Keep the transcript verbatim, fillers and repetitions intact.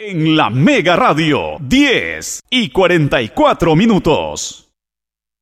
En la Mega Radio, diez y cuarenta y cuatro minutos.